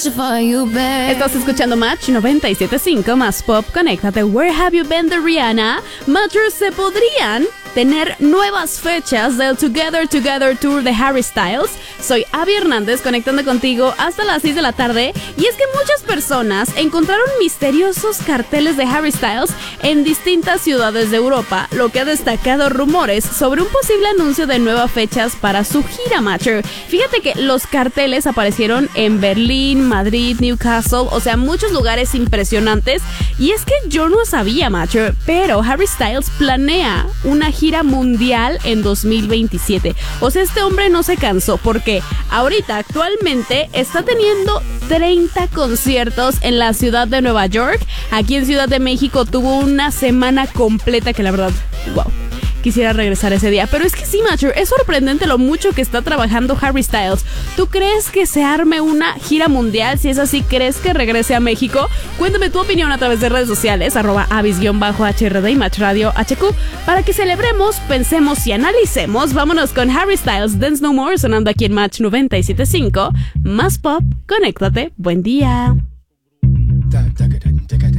Estás escuchando Match 97.5 más Pop. Conéctate. Where Have You Been de Rihanna. Matchers se podrían tener nuevas fechas del Together Tour de Harry Styles. Soy Abby Hernández, conectando contigo hasta las 6 de la tarde. Y es que muchas personas encontraron misteriosos carteles de Harry Styles en distintas ciudades de Europa, lo que ha destacado rumores sobre un posible anuncio de nuevas fechas para su gira Matcher. Fíjate que los carteles aparecieron en Berlín, Madrid, Newcastle, o sea, muchos lugares impresionantes. Y es que yo no sabía, Matcher, pero Harry Styles planea una gira mundial en 2027. O sea, este hombre no se cansó, porque ahorita actualmente está teniendo 30 conciertos en la ciudad de Nueva York. Aquí en Ciudad de México tuvo una semana completa que la verdad, wow, quisiera regresar ese día. Pero es que sí, Matcher, es sorprendente lo mucho que está trabajando Harry Styles. ¿Tú crees que se arme una gira mundial? Si es así, ¿crees que regrese a México? Cuéntame tu opinión a través de redes sociales, @avis_HRD y Match Radio HQ, para que celebremos, pensemos y analicemos. Vámonos con Harry Styles, Dance No More, sonando aquí en Match 97.5. Más Pop, conéctate, buen día.